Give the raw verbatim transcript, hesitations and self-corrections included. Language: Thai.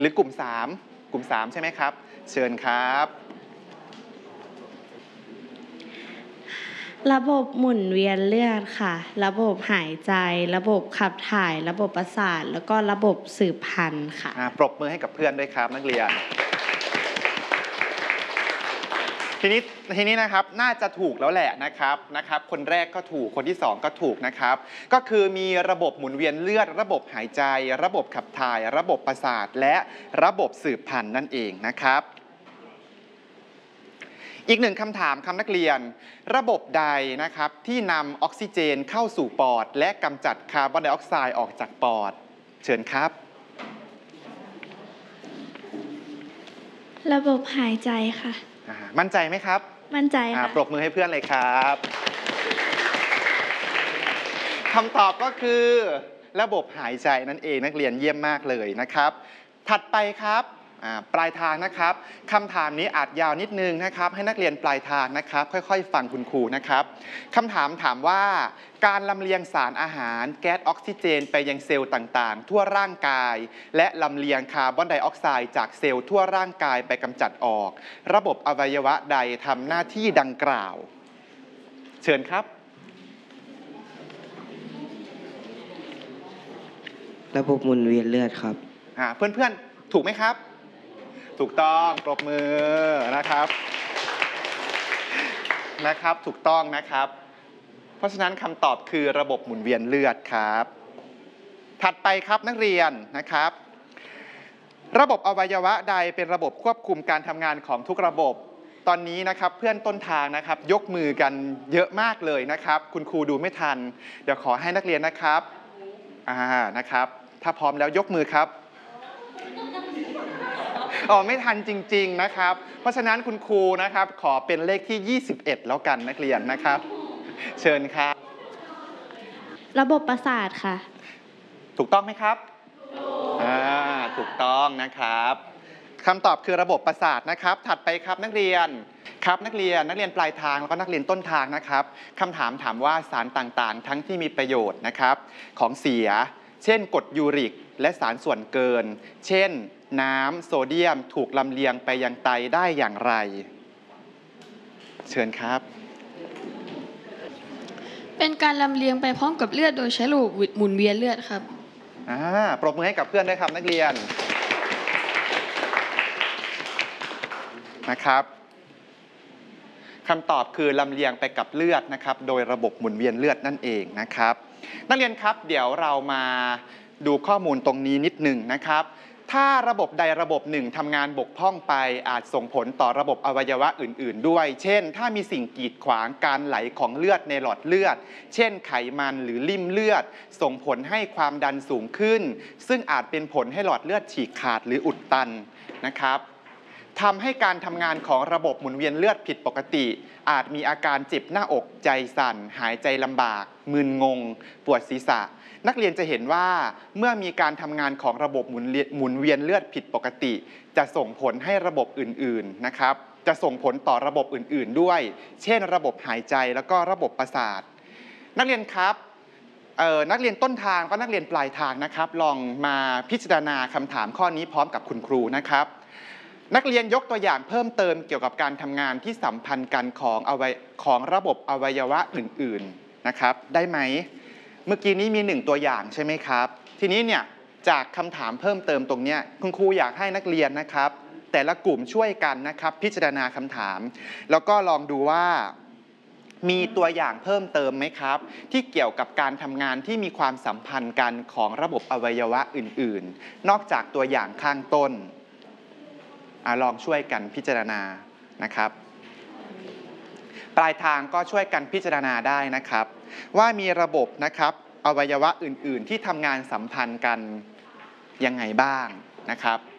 หรือกลุ่มสามกลุ่มสามใช่ไหมครับเชิญครับระบบหมุนเวียนเลือดค่ะระบบหายใจระบบขับถ่ายระบบประสาทแล้วก็ระบบสืบพันธุ์ค่ะปรบมือให้กับเพื่อนด้วยครับนักเรียนทีนี้ทีนี้นะครับน่าจะถูกแล้วแหละนะครับนะครับคนแรกก็ถูกคนที่สองก็ถูกนะครับก็คือมีระบบหมุนเวียนเลือดระบบหายใจระบบขับถ่ายระบบประสาทและระบบสืบพันธุ์นั่นเองนะครับอีกหนึ่งคำถามคำนักเรียนระบบใดนะครับที่นำออกซิเจนเข้าสู่ปอดและกำจัดคาร์บอนไดออกไซด์ออกจากปอดเชิญครับระบบหายใจค่ะมั่นใจไหมครับมั่นใจค่ะปรบมือให้เพื่อนเลยครับคำตอบก็คือระบบหายใจนั่นเองนักเรียนเยี่ยมมากเลยนะครับถัดไปครับปลายทางนะครับคำถามนี้อาจยาวนิดนึงนะครับให้นักเรียนปลายทางนะครับค่อยๆฟังคุณครูนะครับคำถามถามว่าการลำเลียงสารอาหารแก๊สออกซิเจนไปยังเซลล์ต่างๆทั่วร่างกายและลำเลียงคาร์บอนไดออกไซด์จากเซลล์ทั่วร่างกายไปกำจัดออกระบบอวัยวะใดทำหน้าที่ดังกล่าวเชิญครับระบบหมุนเวียนเลือดครับเพื่อนๆถูกไหมครับถูกต้องปรบมือนะครับนะครับถูกต้องนะครับเพราะฉะนั้นคำตอบคือระบบหมุนเวียนเลือดครับถัดไปครับนักเรียนนะครับระบบอวัยวะใดเป็นระบบควบคุมการทำงานของทุกระบบตอนนี้นะครับเพื่อนต้นทางนะครับยกมือกันเยอะมากเลยนะครับคุณครูดูไม่ทันเดี๋ยวขอให้นักเรียนนะครับอ่านะครับถ้าพร้อมแล้วยกมือครับอ๋อไม่ทันจริงๆนะครับเพราะฉะนั้นคุณครูนะครับขอเป็นเลขที่ยี่สิบเอ็ดแล้วกันนักเรียนนะครับเชิญครับระบบประสาทค่ะถูกต้องไหมครับอ่าถูกต้องนะครับคำตอบคือระบบประสาทนะครับถัดไปครับนักเรียนครับนักเรียนนักเรียนปลายทางแล้วก็นักเรียนต้นทางนะครับคำถามถามว่าสารต่างๆทั้งที่มีประโยชน์นะครับของเสียเช่นกรดยูริกและสารส่วนเกินเช่นน้ำโซเดียมถูกลำเลียงไปยังไตได้อย่างไรเชิญครับเป็นการลำเลียงไปพร้อมกับเลือดโดยใช้ระบบหมุนเวียนเลือดครับอ่าปรบมือให้กับเพื่อนด้วยครับนักเรียนนะครับคำตอบคือลำเลียงไปกับเลือดนะครับโดยระบบหมุนเวียนเลือดนั่นเองนะครับนักเรียนครับเดี๋ยวเรามาดูข้อมูลตรงนี้นิดหนึ่งนะครับถ้าระบบใดระบบหนึ่งทำงานบกพร่องไปอาจส่งผลต่อระบบอวัยวะอื่นๆด้วยเช่นถ้ามีสิ่งกีดขวางการไหลของเลือดในหลอดเลือดเช่นไขมันหรือลิ่มเลือดส่งผลให้ความดันสูงขึ้นซึ่งอาจเป็นผลให้หลอดเลือดฉีกขาดหรืออุดตันนะครับทำให้การทำงานของระบบหมุนเวียนเลือดผิดปกติอาจมีอาการเจ็บหน้าอกใจสั่นหายใจลำบากมึนงงปวดศีรษะนักเรียนจะเห็นว่าเมื่อมีการทำงานของระบบหมุนเวียนเลือดผิดปกติจะส่งผลให้ระบบอื่นๆนะครับจะส่งผลต่อระบบอื่นๆด้วยเช่นระบบหายใจแล้วก็ระบบประสาทนักเรียนครับนักเรียนต้นทางก็นักเรียนปลายทางนะครับลองมาพิจารณาคำถามข้อนี้พร้อมกับคุณครูนะครับนักเรียนยกตัวอย่างเพิ่มเติมเกี่ยวกับการทำงานที่สัมพันธ์กันของอวัยของระบบอวัยวะอื่นๆนะครับได้ไหมเมื่อกี้นี้มีหนึ่งตัวอย่างใช่ไหมครับทีนี้เนี่ยจากคำถามเพิ่มเติมตรงนี้คุณครูอยากให้นักเรียนนะครับแต่ละกลุ่มช่วยกันนะครับพิจารณาคำถามแล้วก็ลองดูว่ามีตัวอย่างเพิ่มเติมไหมครับที่เกี่ยวกับการทำงานที่มีความสัมพันธ์กันของระบบอวัยวะอื่นๆนอกจากตัวอย่างข้างต้นลองช่วยกันพิจารณานะครับปลายทางก็ช่วยกันพิจารณาได้นะครับว่ามีระบบนะครับอวัยวะอื่นๆที่ทำงานสัมพันธ์กันยังไงบ้างนะครับ